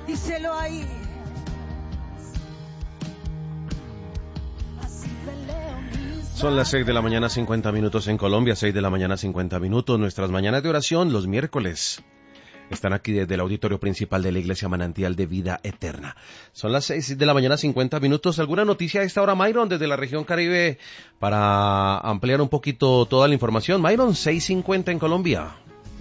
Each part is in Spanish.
díselo ahí. Son las 6 de la mañana, 50 minutos en Colombia, 6 de la mañana, 50 minutos. Nuestras mañanas de oración los miércoles están aquí desde el auditorio principal de la Iglesia Manantial de Vida Eterna. Son las 6 de la mañana, 50 minutos. ¿Alguna noticia a esta hora, Myron, desde la región Caribe, para ampliar un poquito toda la información? Myron, 6:50 en Colombia.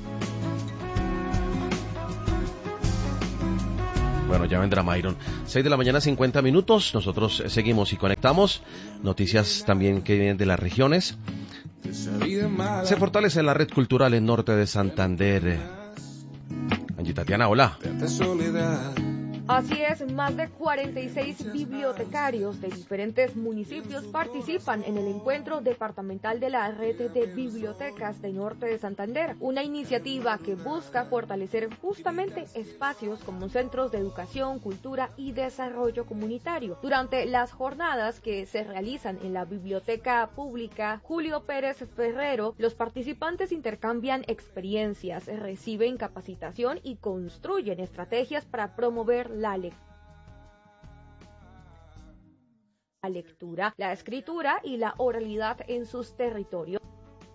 Bueno, ya vendrá Myron. 6 de la mañana, 50 minutos. Nosotros seguimos y conectamos. Noticias también que vienen de las regiones. Se fortalece la red cultural en norte de Santander. Angie Tatiana, hola. Así es, más de 46 bibliotecarios de diferentes municipios participan en el encuentro departamental de la red de bibliotecas de Norte de Santander, una iniciativa que busca fortalecer justamente espacios como centros de educación, cultura y desarrollo comunitario. Durante las jornadas que se realizan en la Biblioteca Pública Julio Pérez Ferrero, los participantes intercambian experiencias, reciben capacitación y construyen estrategias para promover la lectura, la escritura y la oralidad en sus territorios.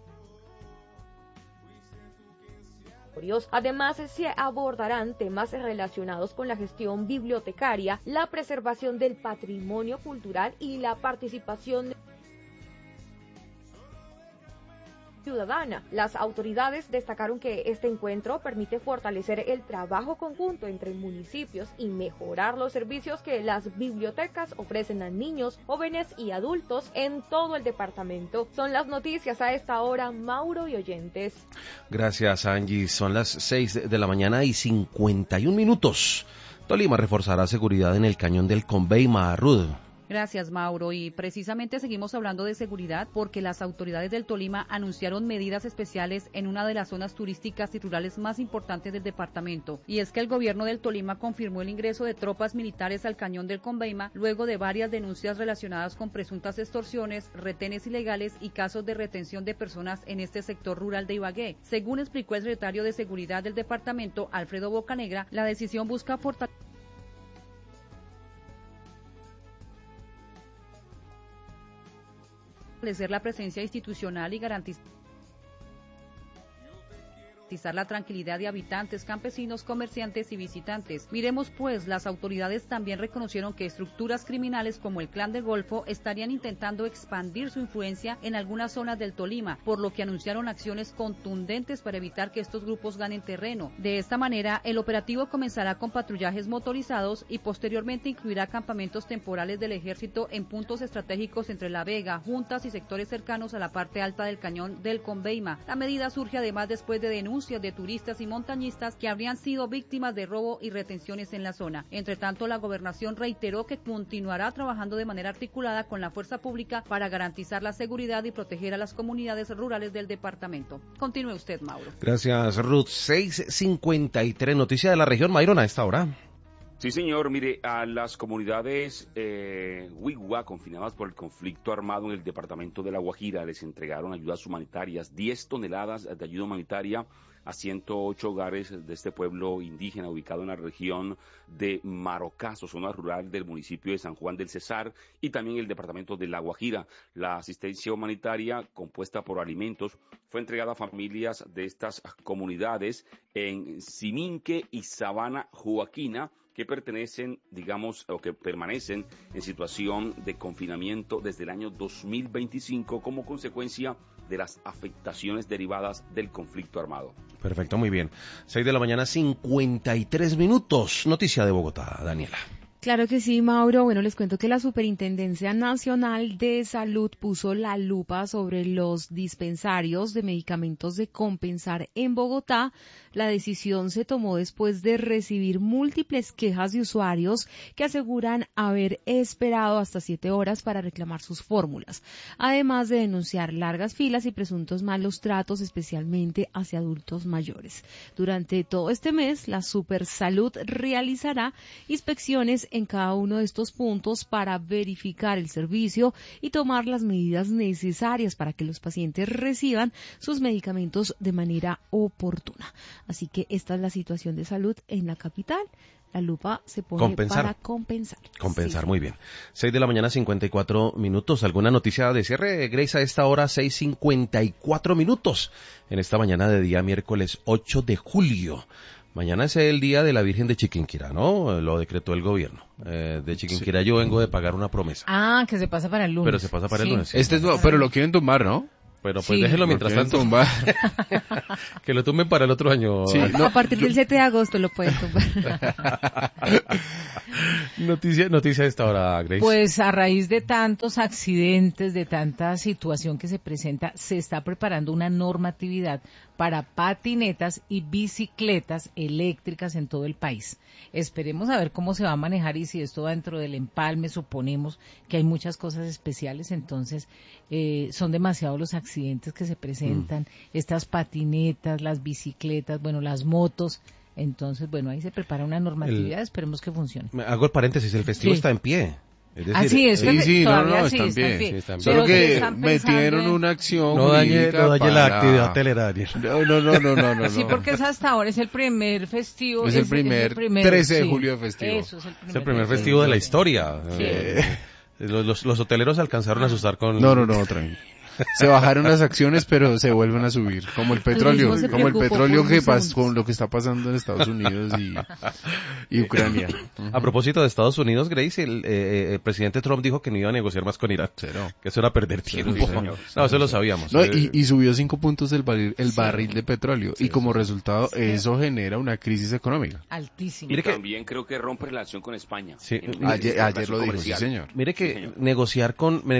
Además, se abordarán temas relacionados con la gestión bibliotecaria, la preservación del patrimonio cultural y la participación ciudadana. Las autoridades destacaron que este encuentro permite fortalecer el trabajo conjunto entre municipios y mejorar los servicios que las bibliotecas ofrecen a niños, jóvenes y adultos en todo el departamento. Son las noticias a esta hora, Mauro y oyentes. Gracias, Angie. Son las 6 de la mañana y 51 minutos. Tolima reforzará seguridad en el cañón del Conveima, Ruth. Gracias, Mauro. Y precisamente seguimos hablando de seguridad porque las autoridades del Tolima anunciaron medidas especiales en una de las zonas turísticas y rurales más importantes del departamento. Y es que el gobierno del Tolima confirmó el ingreso de tropas militares al cañón del Conveima luego de varias denuncias relacionadas con presuntas extorsiones, retenes ilegales y casos de retención de personas en este sector rural de Ibagué. Según explicó el secretario de Seguridad del departamento, Alfredo Bocanegra, la decisión busca fortalecer la presencia institucional y garantizar la tranquilidad de habitantes, campesinos, comerciantes y visitantes. Miremos pues, las autoridades también reconocieron que estructuras criminales como el Clan del Golfo estarían intentando expandir su influencia en algunas zonas del Tolima, por lo que anunciaron acciones contundentes para evitar que estos grupos ganen terreno. De esta manera, el operativo comenzará con patrullajes motorizados y posteriormente incluirá campamentos temporales del ejército en puntos estratégicos entre La Vega, Juntas y sectores cercanos a la parte alta del cañón del Conveima. La medida surge además después de denuncias de turistas y montañistas que habrían sido víctimas de robo y retenciones en la zona. Entre tanto, la gobernación reiteró que continuará trabajando de manera articulada con la fuerza pública para garantizar la seguridad y proteger a las comunidades rurales del departamento. Continúe usted, Mauro. Gracias, Ruth. 6:53, noticia de la región, Myron, a esta hora. Sí, señor. Mire, a las comunidades Wigua confinadas por el conflicto armado en el departamento de La Guajira les entregaron ayudas humanitarias, 10 toneladas de ayuda humanitaria a 108 hogares de este pueblo indígena ubicado en la región de Marocazo, zona rural del municipio de San Juan del Cesar y también el departamento de La Guajira. La asistencia humanitaria compuesta por alimentos fue entregada a familias de estas comunidades en Siminque y Sabana Joaquina, que pertenecen, digamos, o que permanecen en situación de confinamiento desde el año 2025 como consecuencia de las afectaciones derivadas del conflicto armado. Perfecto, muy bien. 6 de la mañana, 53 minutos. Noticia de Bogotá, Daniela. Claro que sí, Mauro. Bueno, les cuento que la Superintendencia Nacional de Salud puso la lupa sobre los dispensarios de medicamentos de Compensar en Bogotá. La decisión se tomó después de recibir múltiples quejas de usuarios que aseguran haber esperado hasta 7 horas para reclamar sus fórmulas, además de denunciar largas filas y presuntos malos tratos, especialmente hacia adultos mayores. Durante todo este mes, la Supersalud realizará inspecciones en cada uno de estos puntos para verificar el servicio y tomar las medidas necesarias para que los pacientes reciban sus medicamentos de manera oportuna. Así que esta es la situación de salud en la capital. La lupa se pone para compensar. Compensar, sí. Muy bien. 6 de la mañana, 54 minutos. ¿Alguna noticia de cierre, Grace, a esta hora? 6:54 minutos. En esta mañana de día miércoles 8 de julio. Mañana es el día de la Virgen de Chiquinquirá, ¿no? Lo decretó el gobierno. De Chiquinquirá yo vengo de pagar una promesa. Ah, que se pasa para el lunes. Pero se pasa para el lunes. Sí. Este es nuevo, pero lo quieren tumbar, ¿no? Pero pues déjelo mientras tanto. Que lo tumben para el otro año. Sí, a partir del 7 de agosto lo pueden tumbar. Noticia de esta hora, Grace. Pues a raíz de tantos accidentes, de tanta situación que se presenta, se está preparando una normatividad para patinetas y bicicletas eléctricas en todo el país. Esperemos a ver cómo se va a manejar y si esto va dentro del empalme. Suponemos que hay muchas cosas especiales, entonces son demasiados los accidentes que se presentan, estas patinetas, las bicicletas, bueno, las motos. Entonces, bueno, ahí se prepara una normatividad, esperemos que funcione. Hago el paréntesis, el festivo está en pie. Es decir, está en pie. Solo que metieron una acción. No dañe la actividad teleraria. No. Sí, porque es hasta ahora, es el primer festivo. Es el primer 13 de julio de festivo. Eso, es el primer festivo de la historia. Sí. Los hoteleros alcanzaron a asustar con... No, tranquilo. Se bajaron las acciones, pero se vuelven a subir, como el petróleo, que pasa con lo que está pasando en Estados Unidos y Ucrania. A propósito de Estados Unidos, Grace, el presidente Trump dijo que no iba a negociar más con Irán, que eso era perder tiempo. Eso lo sabíamos. No, y subió 5 puntos el barril de petróleo, y como resultado eso genera una crisis económica. Altísima. Y también creo que rompe relación con España. Sí. Ayer lo dijo, sí, señor. Mire que negociar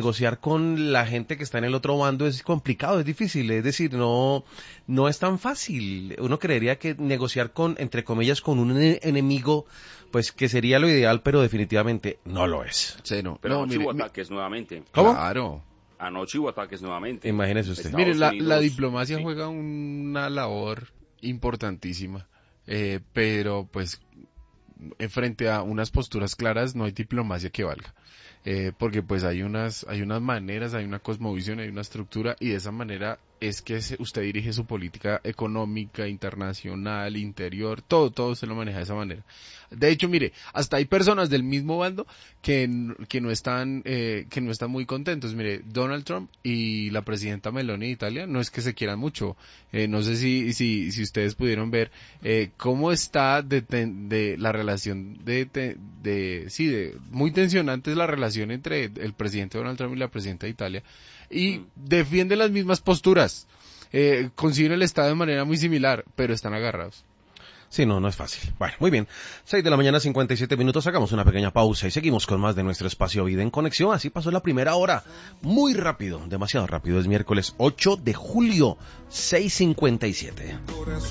con la gente que está en el otro bando es complicado, es difícil, es decir, no es tan fácil. Uno creería que negociar entre comillas, con un enemigo, pues que sería lo ideal, pero definitivamente no lo es. Sí, no. Pero anoche hubo ataques nuevamente. ¿Cómo? Claro. Anoche hubo ataques nuevamente. Imagínese usted. Mire, la diplomacia juega una labor importantísima, pero pues frente a unas posturas claras no hay diplomacia que valga. Porque pues hay unas maneras, hay una cosmovisión, hay una estructura, y de esa manera es que usted dirige su política económica, internacional, interior, todo se lo maneja de esa manera. De hecho, mire, hasta hay personas del mismo bando que no están muy contentos. Mire, Donald Trump y la presidenta Meloni de Italia no es que se quieran mucho. No sé si ustedes pudieron ver cómo está de la relación muy tensionante es la relación entre el presidente Donald Trump y la presidenta de Italia, y defienden las mismas posturas, consiguen el Estado de manera muy similar, pero están agarrados. Sí, no es fácil. Bueno, muy bien. 6 de la mañana, 57 minutos. Hagamos una pequeña pausa y seguimos con más de nuestro espacio Vida en Conexión. Así pasó la primera hora. Muy rápido, demasiado rápido. Es miércoles 8 de julio, 6:57.